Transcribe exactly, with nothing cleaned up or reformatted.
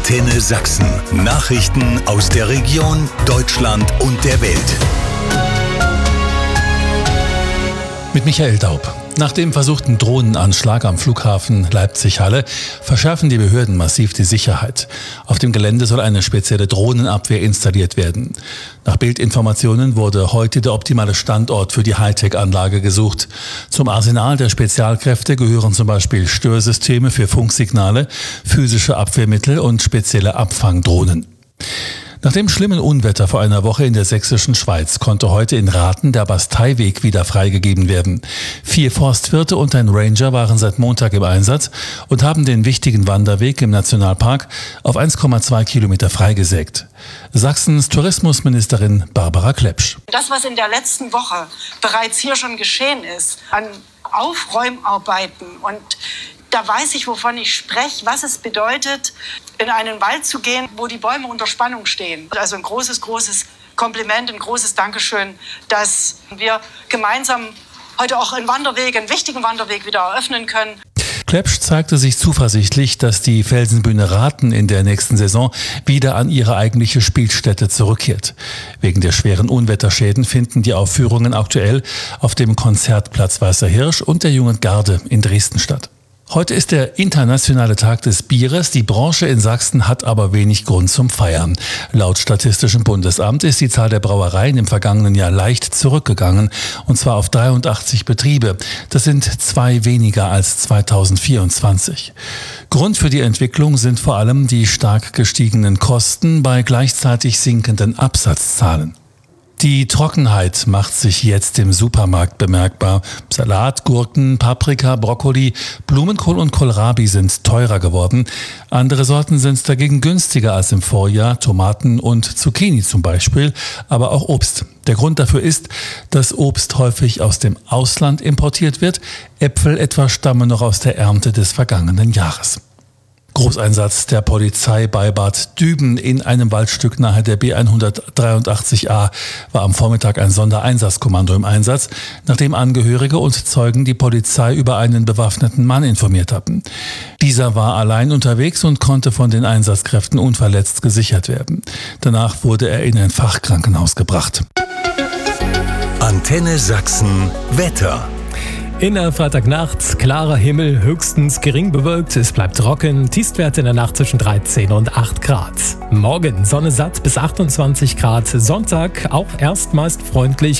Antenne Sachsen. Nachrichten aus der Region, Deutschland und der Welt. Mit Michael Daub. Nach dem versuchten Drohnenanschlag am Flughafen Leipzig-Halle verschärfen die Behörden massiv die Sicherheit. Auf dem Gelände soll eine spezielle Drohnenabwehr installiert werden. Nach Bildinformationen wurde heute der optimale Standort für die Hightech-Anlage gesucht. Zum Arsenal der Spezialkräfte gehören zum Beispiel Störsysteme für Funksignale, physische Abwehrmittel und spezielle Abfangdrohnen. Nach dem schlimmen Unwetter vor einer Woche in der sächsischen Schweiz konnte heute in Rathen der Basteiweg wieder freigegeben werden. Vier Forstwirte und ein Ranger waren seit Montag im Einsatz und haben den wichtigen Wanderweg im Nationalpark auf eins Komma zwei Kilometer freigesägt. Sachsens Tourismusministerin Barbara Klepsch. Das, was in der letzten Woche bereits hier schon geschehen ist, an Aufräumarbeiten, und da weiß ich, wovon ich spreche, was es bedeutet, in einen Wald zu gehen, wo die Bäume unter Spannung stehen. Also ein großes, großes Kompliment, ein großes Dankeschön, dass wir gemeinsam heute auch einen Wanderweg, einen wichtigen Wanderweg wieder eröffnen können. Klepsch zeigte sich zuversichtlich, dass die Felsenbühne Rathen in der nächsten Saison wieder an ihre eigentliche Spielstätte zurückkehrt. Wegen der schweren Unwetterschäden finden die Aufführungen aktuell auf dem Konzertplatz Weißer Hirsch und der Jungen Garde in Dresden statt. Heute ist der internationale Tag des Bieres. Die Branche in Sachsen hat aber wenig Grund zum Feiern. Laut Statistischem Bundesamt ist die Zahl der Brauereien im vergangenen Jahr leicht zurückgegangen, und zwar auf dreiundachtzig Betriebe. Das sind zwei weniger als zweitausendvierundzwanzig. Grund für die Entwicklung sind vor allem die stark gestiegenen Kosten bei gleichzeitig sinkenden Absatzzahlen. Die Trockenheit macht sich jetzt im Supermarkt bemerkbar. Salat, Gurken, Paprika, Brokkoli, Blumenkohl und Kohlrabi sind teurer geworden. Andere Sorten sind dagegen günstiger als im Vorjahr, Tomaten und Zucchini zum Beispiel, aber auch Obst. Der Grund dafür ist, dass Obst häufig aus dem Ausland importiert wird. Äpfel etwa stammen noch aus der Ernte des vergangenen Jahres. Großeinsatz der Polizei bei Bad Düben in einem Waldstück nahe der B hundertdreiundachtzig a war am Vormittag ein Sondereinsatzkommando im Einsatz, nachdem Angehörige und Zeugen die Polizei über einen bewaffneten Mann informiert hatten. Dieser war allein unterwegs und konnte von den Einsatzkräften unverletzt gesichert werden. Danach wurde er in ein Fachkrankenhaus gebracht. Antenne Sachsen Wetter. In der Freitagnacht klarer Himmel, höchstens gering bewölkt, es bleibt trocken, Tiefstwerte in der Nacht zwischen dreizehn und acht Grad. Morgen Sonne satt bis achtundzwanzig Grad, Sonntag auch erst meist freundlich.